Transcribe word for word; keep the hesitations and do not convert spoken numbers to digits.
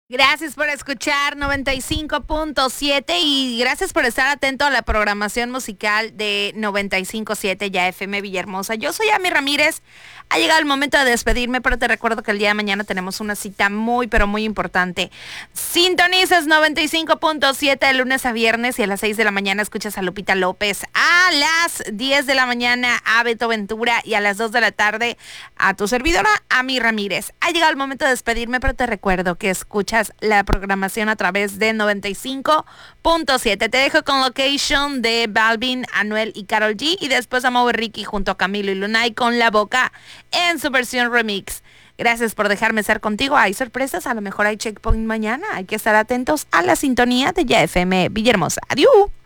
Gracias por escuchar noventa y cinco punto siete y gracias por estar atento a la programación musical de noventa y cinco punto siete ya F M Villahermosa. Yo soy Ami Ramírez. Ha llegado el momento de despedirme, pero te recuerdo que el día de mañana tenemos una cita muy, pero muy importante. Sintonizas noventa y cinco punto siete de lunes a viernes y a las seis de la mañana escuchas a Lupita López. A las diez de la mañana a Beto Ventura y a las dos de la tarde a tu servidora, Ami Ramírez. Ha llegado el momento de despedirme, pero te recuerdo que escuchas la programación a través de noventa y cinco punto siete. Te dejo con Location de Balvin, Anuel y Karol G y después a Mau y Ricky junto a Camilo y Lunay con La Boca en su versión remix. Gracias por dejarme estar contigo. Hay sorpresas, a lo mejor hay checkpoint mañana. Hay que estar atentos a la sintonía de ya F M Villahermosa. Adiós.